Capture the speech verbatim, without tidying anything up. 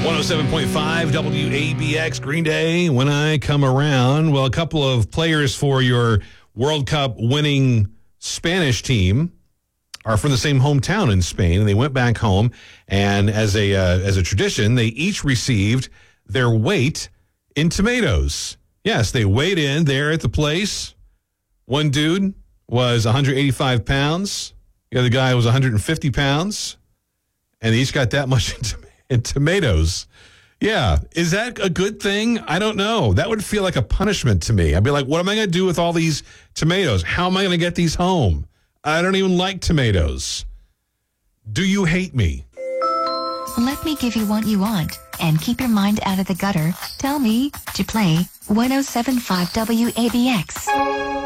one oh seven point five W A B X, Green Day, When I Come Around. Well, a couple of players for your World Cup winning Spanish team are from the same hometown in Spain, and they went back home, and as a uh, as a tradition, they each received their weight in tomatoes. Yes, they weighed in there at the place. One dude was one hundred eighty-five pounds. The other guy was one hundred fifty pounds, and they each got that much in tomatoes. And tomatoes. Yeah. Is that a good thing? I don't know. That would feel like a punishment to me. I'd be like, what am I going to do with all these tomatoes? How am I going to get these home? I don't even like tomatoes. Do you hate me? Let me give you what you want and keep your mind out of the gutter. Tell me to play one oh seven point five W A B X.